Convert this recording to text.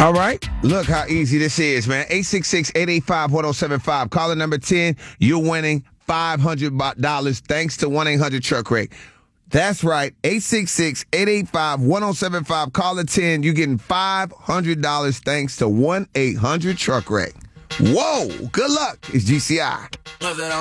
All right. Look how easy this is, man. 866-885-1075. Caller number 10, you're winning $500 thanks to 1-800-TRUCK-WRECK. That's right. 866-885-1075. Caller 10, you're getting $500 thanks to 1-800-TRUCK-WRECK. Whoa. Good luck. It's GCI.